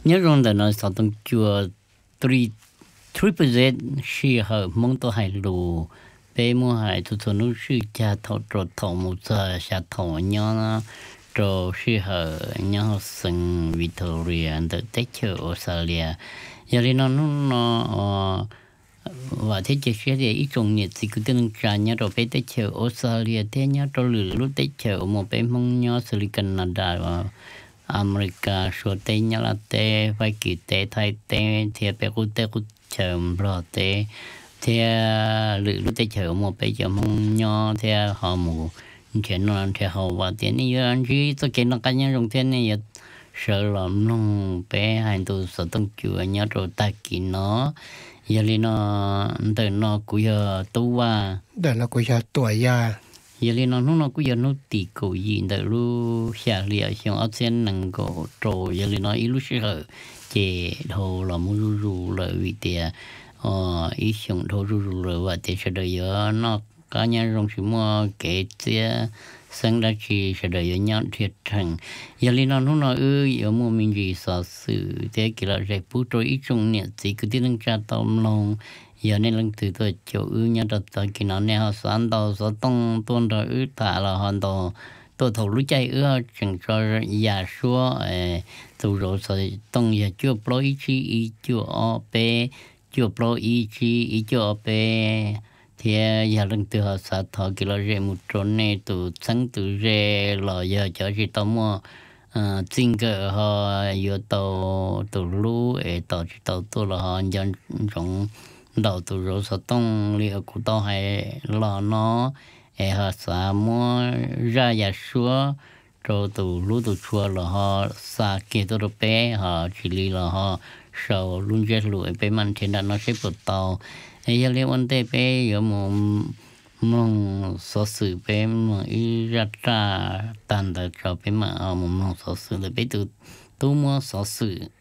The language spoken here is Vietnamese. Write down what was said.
nhớ rằng là nó sao tung chùa three 3%是和蒙多海路，北蒙海土土努是家头做头木子下头娘呢，就是和娘生 Victoria 的在去澳大利亚，有的那và thế chỉ sẽ để ít trồng nhiệt thì cứ tên trả nhà rồi bé tới chờ Australia thế nhà rồi lử lúc tới chờ một bé mong nhau xử lý Canada và America số tây nhà là tây phải kỳ tây Thái tây thì bé cũng chờ rồi tây thì lử lúc tới chờ một bé chờ mong nhau thì họ một chuyện nó thì họ và tiền này anh chỉ tôi kể nó cá nhân trong thế này sợ lắm nông bé hành tu sợ tông chùa nhà rồi ta kỳ nó giờ li nó từ nó cũng giờ tu à để nó cũng giờ tuổi ya giờ li nó cũng giờ nó tì cổ gì từ lu xả lìa xong ở trên nằng cổ trồi giờ li nó ít lúc sợ chè thô là mua rù lợi vì tiền ít xong thô rù lợi và tiền sẽ đời giờ nó cá nhân trong sự mua kể chia sáng đã chỉ sẽ đời nhau thiệt thằng giờ li nó ở mua mình gì sợ sự thế kia là sẽ bút trôi ít trong nhiệt chỉ cứ tiếng tra tôm lòng giờ nên lần từ tôi chỗ nhau đặt tại kia nó nè họ sáng đầu số tông tuôn rồi thả là hoàn toàn tôi thầu lúa chay chẳng cho già xua từ rồi rồi tông giờ chưa pro ý chí chưa op chưa pro ý chí chưa op thì giờ lần từ họ sát thọ kia là rẻ một trốn này từ sáng từ rẻ là giờ cho chị tao mua chính cái họ giờ tàu từ lú tàu chỉ tàu tôi là họ dân trong đầu từ rồi sát tông liệu của tao hay là nó họ xả mua ra nhà xua rồi từ lú từ chùa là họ xả kia tôi được bé họ chỉ lý là họ sầu luôn chết lụi bé mình thì đã nó sẽ bật tàu giờ liên quan tới bé giờ mong số sự bé mà ít ra tàn được cho bé mà mong số sự là bé từ tu mua số sự